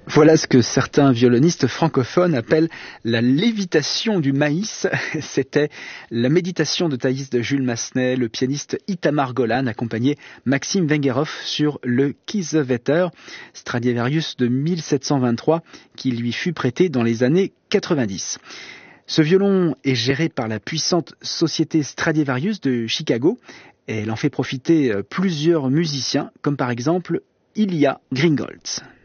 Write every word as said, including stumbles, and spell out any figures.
Voilà ce que certains violonistes francophones appellent la lévitation du maïs. C'était la méditation de Thaïs de Jules Massenet, le pianiste Itamar Golan accompagné Maxime Vengerov sur le Kiesewetter, Stradivarius de mille sept cent vingt-trois qui lui fut prêté dans les années quatre-vingt-dix. Ce violon est géré par la puissante société Stradivarius de Chicago et elle en fait profiter plusieurs musiciens comme par exemple Ilya Gringolds.